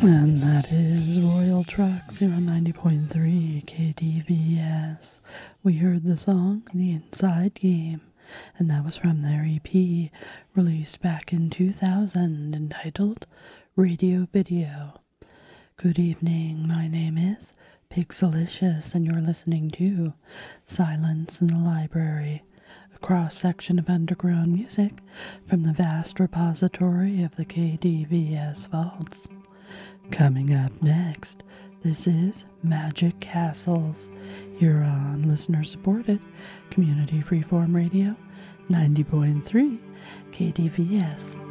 And that is Royal Trucks here on 90.3 KDVS. We heard the song The Inside Game, and that was from their EP released back in 2000 entitled Radio Video. Good evening, my name is Pixelicious, and you're listening to Silence in the Library, a cross-section of underground music from the vast repository of the KDVS vaults. Coming up next, this is Magic Castles, here on listener-supported Community Freeform Radio, 90.3 KDVS.